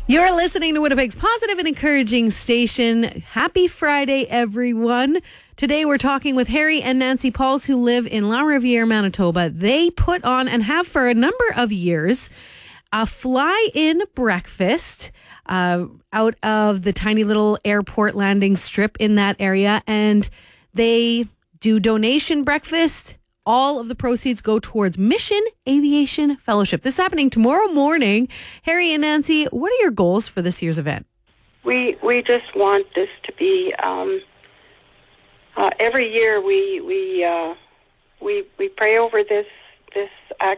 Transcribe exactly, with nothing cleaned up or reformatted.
You're listening to Winnipeg's positive and encouraging station. Happy Friday, everyone. Today we're talking with Harry and Nancy Pauls, who live in La Riviere, Manitoba. They put on, and have for a number of years, a fly-in breakfast uh, out of the tiny little airport landing strip in that area. And they do donation breakfast. All of the proceeds go towards Mission Aviation Fellowship. This is happening tomorrow morning. Harry and Nancy, what are your goals for this year's event? We we just want this to be um, uh, every year. We we uh, we we pray over this this